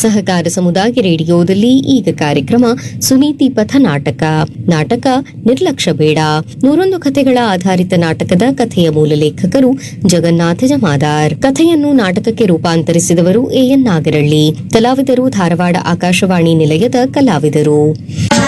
ಸಹಕಾರ ಸಮುದಾಯ ರೇಡಿಯೋದಲ್ಲಿ ಈಗ ಕಾರ್ಯಕ್ರಮ ಸುನೀತಿ ಪಥ ನಾಟಕ ನಿರ್ಲಕ್ಷ್ಯ ಬೇಡ. 101 ಕಥೆಗಳ ಆಧಾರಿತ ನಾಟಕದ ಕಥೆಯ ಮೂಲ ಲೇಖಕರು ಜಗನ್ನಾಥ ಜಮಾದಾರ್. ಕಥೆಯನ್ನು ನಾಟಕಕ್ಕೆ ರೂಪಾಂತರಿಸಿದವರು ಎಎನ್ ನಾಗರಳ್ಳಿ. ಕಲಾವಿದರು ಧಾರವಾಡ ಆಕಾಶವಾಣಿ ನಿಲಯದ ಕಲಾವಿದರು.